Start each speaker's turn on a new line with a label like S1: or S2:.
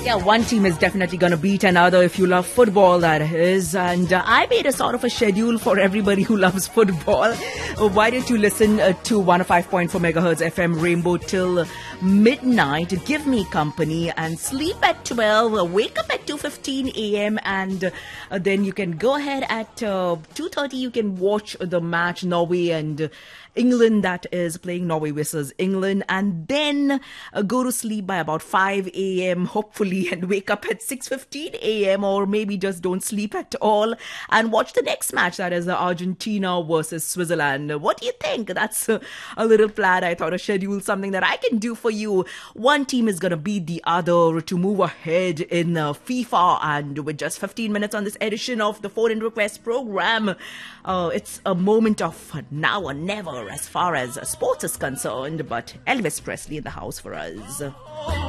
S1: Yeah, one team is definitely going to beat another if you love football, that is. And I made a sort of a schedule for everybody who loves football. Why don't you listen to 105.4 megahertz FM Rainbow till midnight? Give me company and sleep at 12. Wake up at 2:15 a.m. and then you can go ahead at 2:30. You can watch the match, Norway and England, that is playing Norway versus England, and then go to sleep by about 5 a.m. hopefully, and wake up at 6:15 a.m. or maybe just don't sleep at all and watch the next match, that is Argentina versus Switzerland. What do you think? That's a little plan. I thought a schedule, something that I can do for you. One team is going to beat the other to move ahead in FIFA, and with just 15 minutes on this edition of the Phone and Request program, it's a moment of now or never as far as sports is concerned, but Elvis Presley in the house for us.